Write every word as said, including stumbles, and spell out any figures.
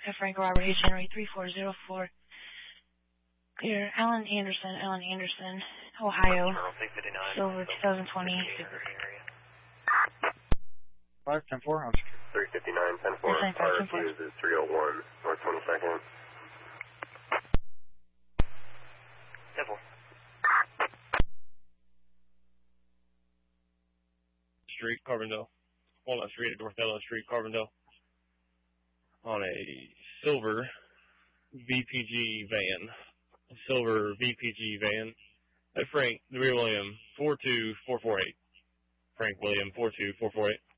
Frank Robert H. Henry three four zero four. Clear. Alan Anderson, Alan Anderson, Ohio. Silver twenty twenty. Super. five ten four. three fifty-nine ten four. R F U is three oh one, North twenty-second. Simple. Street, Carbondale. Walnut Street at North Ellen Street, Carbondale. On a silver V P G van. A silver V P G van. Hey, Frank, the rear William, four two four four eight. Frank William, four two four four eight.